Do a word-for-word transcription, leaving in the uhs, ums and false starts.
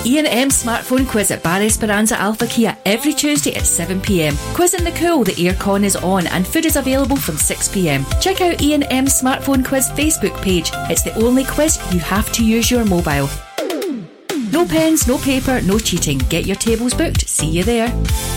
E and M Smartphone Quiz at Bar Esperanza Alpha Kia every Tuesday at seven p m. Quiz in the cool, the aircon is on and food is available from six p m. Check out E and M Smartphone Quiz Facebook page. It's the only quiz you have to use your mobile. No pens, no paper, no cheating. Get your tables booked. See you there.